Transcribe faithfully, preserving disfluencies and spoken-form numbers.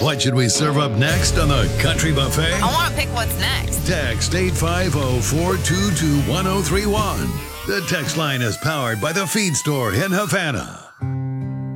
What should we serve up next on the Country Buffet? I want to pick what's next. Text eight five zero, four two two, one zero three one. The text line is powered by the Feed Store in Havana.